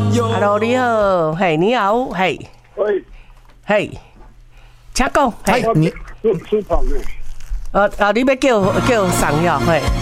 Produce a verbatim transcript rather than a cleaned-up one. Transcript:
Hello， 你好，嘿，你好，嘿， 喂， 嘿，请讲，嘿， 你吃吃胖诶， 呃呃，你要叫叫送药，嘿。